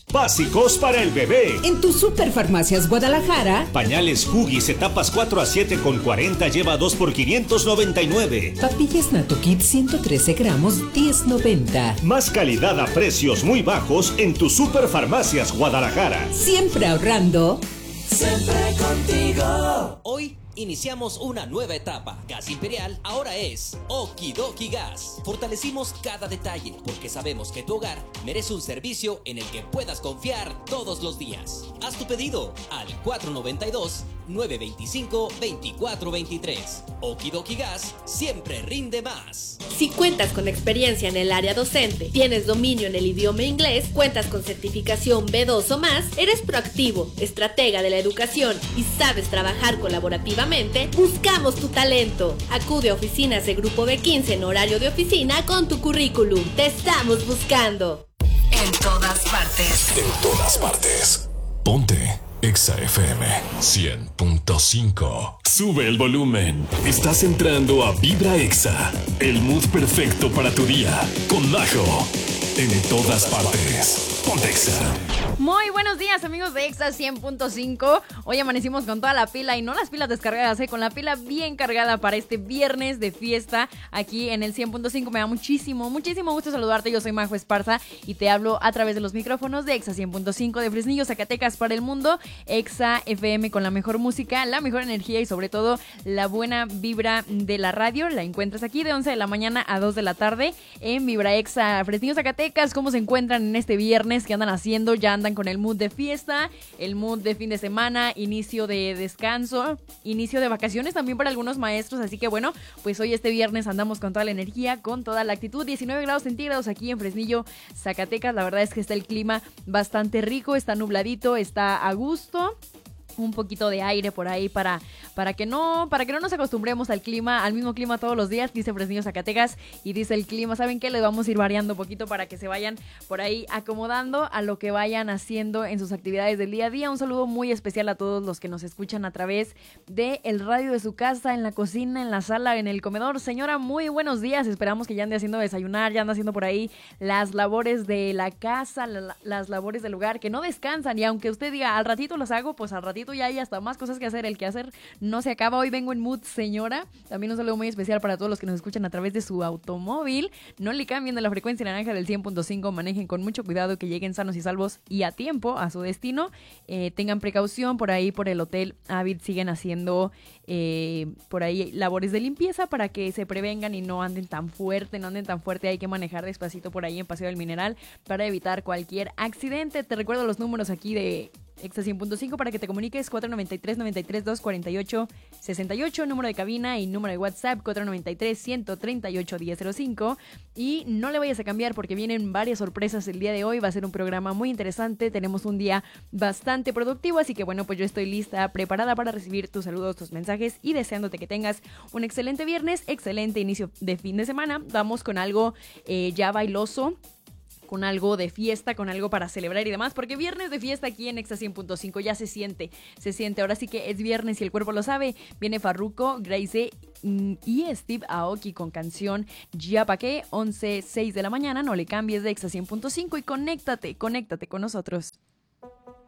Básicos para el bebé. En tu Superfarmacias Guadalajara. Pañales Huggies etapas 4 a 7 con 40 lleva 2 por 599. Papillas Nato Kit 113 gramos 10.90. Más calidad a precios muy bajos en tu Superfarmacias Guadalajara. Siempre ahorrando. Siempre contigo. Hoy iniciamos una nueva etapa. Gas Imperial ahora es Okidoki Gas. Fortalecimos cada detalle porque sabemos que tu hogar merece un servicio en el que puedas confiar todos los días. Haz tu pedido al 492-925-2423. Okidoki Gas siempre rinde más. Si cuentas con experiencia en el área docente, tienes dominio en el idioma inglés, cuentas con certificación B2 o más, eres proactivo, estratega de la educación y sabes trabajar colaborativamente, buscamos tu talento. Acude a oficinas de Grupo B15 en horario de oficina con tu currículum. Te estamos buscando. En todas partes. En todas partes. Ponte Exa FM 100.5. Sube el volumen. Estás entrando a Vibra Exa. El mood perfecto para tu día. Con Majo. En todas partes. Ponte Exa. Muy buenos días, amigos de Exa 100.5. Hoy amanecimos con toda la pila y no las pilas descargadas, con la pila bien cargada para este viernes de fiesta aquí en el 100.5. Me da muchísimo gusto saludarte. Yo soy Majo Esparza y te hablo a través de los micrófonos de Exa 100.5 de Fresnillo, Zacatecas para el mundo. Exa FM con la mejor música, la mejor energía y sobre todo la buena vibra de la radio. La encuentras aquí de 11 de la mañana a 2 de la tarde en Vibra Exa Fresnillo, Zacatecas. ¿Cómo se encuentran en este viernes? ¿Qué andan haciendo? ¿Ya andan con el mood de fiesta, el mood de fin de semana, inicio de descanso, inicio de vacaciones también para algunos maestros? Así que bueno, pues hoy este viernes andamos con toda la energía, con toda la actitud. 19 grados centígrados aquí en Fresnillo, Zacatecas. La verdad es que está el clima bastante rico, está nubladito, está a gusto. Un poquito de aire por ahí para que no nos acostumbremos al mismo clima todos los días, dice Fresnillo, Zacatecas, y dice el clima, ¿saben qué? Le vamos a ir variando un poquito para que se vayan por ahí acomodando a lo que vayan haciendo en sus actividades del día a día. Un saludo muy especial a todos los que nos escuchan a través de el radio de su casa, en la cocina, en la sala, en el comedor. Señora, muy buenos días, esperamos que ya ande haciendo desayunar, ya ande haciendo por ahí las labores de la casa, las labores del hogar, que no descansan, y aunque usted diga, al ratito las hago, pues al ratito ya hay hasta más cosas que hacer. El quehacer no se acaba. Hoy vengo en mood, señora. También un saludo muy especial para todos los que nos escuchan a través de su automóvil. No le cambien de la frecuencia naranja del 100.5. Manejen con mucho cuidado, que lleguen sanos y salvos y a tiempo a su destino. Tengan precaución. Por ahí, por el Hotel Avid, siguen haciendo por ahí labores de limpieza para que se prevengan y no anden tan fuerte. Hay que manejar despacito por ahí en Paseo del Mineral para evitar cualquier accidente. Te recuerdo los números aquí de Exa 100.5 para que te comuniques: 493-93-248-68, número de cabina, y número de WhatsApp 493-138-1005. Y no le vayas a cambiar porque vienen varias sorpresas el día de hoy. Va a ser un programa muy interesante. Tenemos un día bastante productivo, así que bueno, pues yo estoy lista, preparada para recibir tus saludos, tus mensajes, y deseándote que tengas un excelente viernes, excelente inicio de fin de semana. Vamos con algo ya bailoso, con algo de fiesta, con algo para celebrar y demás, porque viernes de fiesta aquí en Exa 100.5 ya se siente, ahora sí que es viernes y el cuerpo lo sabe. Viene Farruko, Grace y Steve Aoki con canción Ya Pa' Qué, 11:06 de la mañana. No le cambies de Exa 100.5 y conéctate con nosotros.